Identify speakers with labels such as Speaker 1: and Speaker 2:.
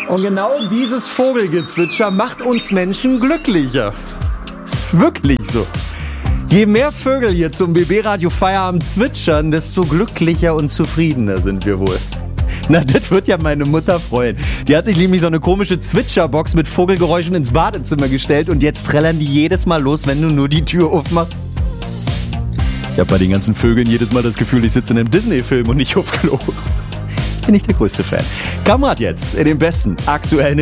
Speaker 1: Und genau dieses Vogelgezwitscher macht uns Menschen glücklicher. Ist wirklich so. Je mehr Vögel hier zum BB Radio Feierabend zwitschern, desto glücklicher und zufriedener sind wir wohl. Na, das wird ja meine Mutter freuen. Die hat sich nämlich so eine komische Zwitscherbox mit Vogelgeräuschen ins Badezimmer gestellt und jetzt trällern die jedes Mal los, wenn du nur die Tür aufmachst. Ich habe bei den ganzen Vögeln jedes Mal das Gefühl, ich sitze in einem Disney-Film und nicht auf Klo. Bin ich der größte Fan. Kamerad jetzt in den besten aktuellen